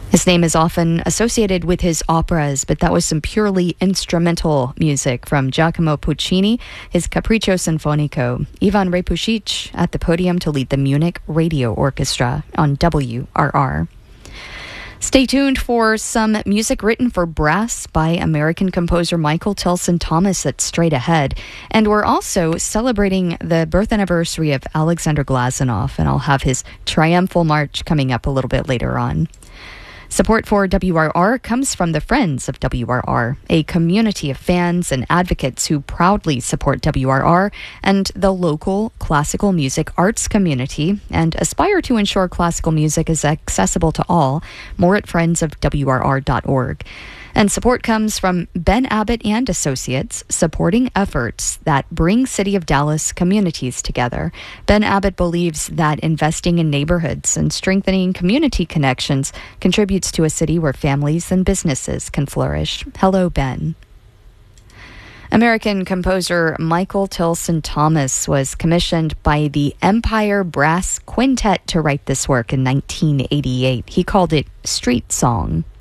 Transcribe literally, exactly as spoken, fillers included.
His name is often associated with his operas, but that was some purely instrumental music from Giacomo Puccini, his Capriccio Sinfonico. Ivan Repusic at the podium to lead the Munich Radio Orchestra on W R R. Stay tuned for some music written for brass by American composer Michael Tilson Thomas that's straight ahead. And we're also celebrating the birth anniversary of Alexander Glazunov, and I'll have his triumphal march coming up a little bit later on. Support for W R R comes from the Friends of W R R, a community of fans and advocates who proudly support W R R and the local classical music arts community and aspire to ensure classical music is accessible to all. More at friends of W R R dot org. And support comes from Ben Abbott and Associates, supporting efforts that bring City of Dallas communities together. Ben Abbott believes that investing in neighborhoods and strengthening community connections contributes to a city where families and businesses can flourish. Hello, Ben. American composer Michael Tilson Thomas was commissioned by the Empire Brass Quintet to write this work in nineteen eighty-eight. He called it Street Song.